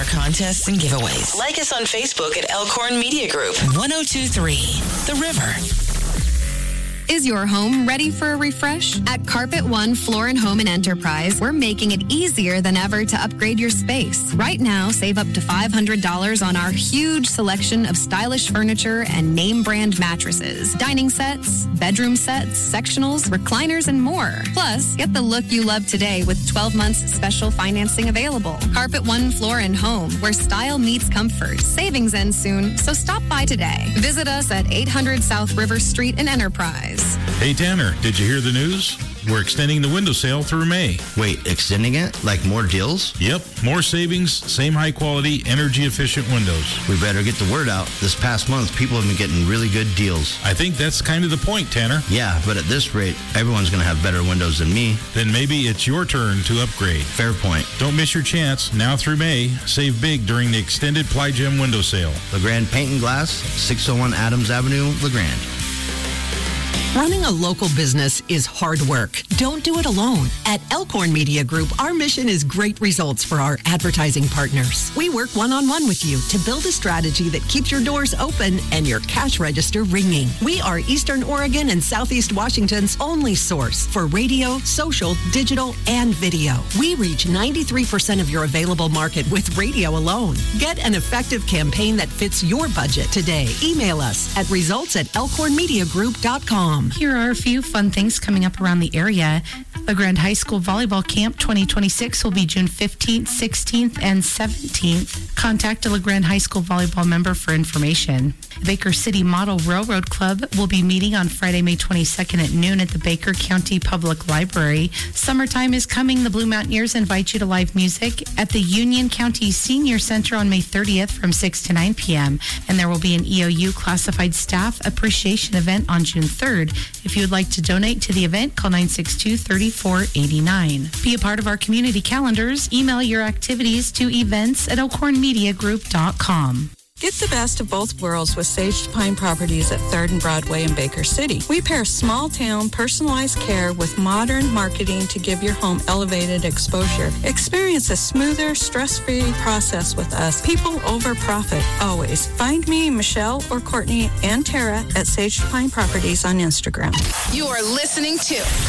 our contests and giveaways. Like us on Facebook at Elkhorn Media Group. 102.3 The River. Is your home ready for a refresh? At Carpet One Floor and Home and Enterprise, we're making it easier than ever to upgrade your space. Right now, save up to $500 on our huge selection of stylish furniture and name brand mattresses, dining sets, bedroom sets, sectionals, recliners, and more. Plus, get the look you love today with 12 months special financing available. Carpet One Floor and Home, where style meets comfort. Savings ends soon, so stop by today. Visit us at 800 South River Street in Enterprise. Hey, Tanner, did you hear the news? We're extending the window sale through May. Wait, extending it? Like more deals? Yep, more savings, same high-quality, energy-efficient windows. We better get the word out. This past month, people have been getting really good deals. I think that's kind of the point, Tanner. Yeah, but at this rate, everyone's going to have better windows than me. Then maybe it's your turn to upgrade. Fair point. Don't miss your chance. Now through May, save big during the extended Ply Gem window sale. LeGrand Paint and Glass, 601 Adams Avenue, LeGrand. Running a local business is hard work. Don't do it alone. At Elkhorn Media Group, our mission is great results for our advertising partners. We work one-on-one with you to build a strategy that keeps your doors open and your cash register ringing. We are Eastern Oregon and Southeast Washington's only source for radio, social, digital, and video. We reach 93% of your available market with radio alone. Get an effective campaign that fits your budget today. Email us at results@elkhornmediagroup.com. Here are a few fun things coming up around the area. LeGrand High School Volleyball Camp 2026 will be June 15th, 16th, and 17th. Contact a LeGrand High School volleyball member for information. The Baker City Model Railroad Club will be meeting on Friday, May 22nd at noon at the Baker County Public Library. Summertime is coming. The Blue Mountaineers invite you to live music at the Union County Senior Center on May 30th from 6 to 9 p.m. And there will be an EOU Classified Staff Appreciation event on June 3rd. If you would like to donate to the event, call 962-3489. Be a part of our community calendars. Email your activities to events@elkhornmediagroup.com. Get the best of both worlds with Sage Pine Properties at 3rd and Broadway in Baker City. We pair small-town, personalized care with modern marketing to give your home elevated exposure. Experience a smoother, stress-free process with us. People over profit, always. Find me, Michelle, or Courtney, and Tara at Sage Pine Properties on Instagram. You are listening to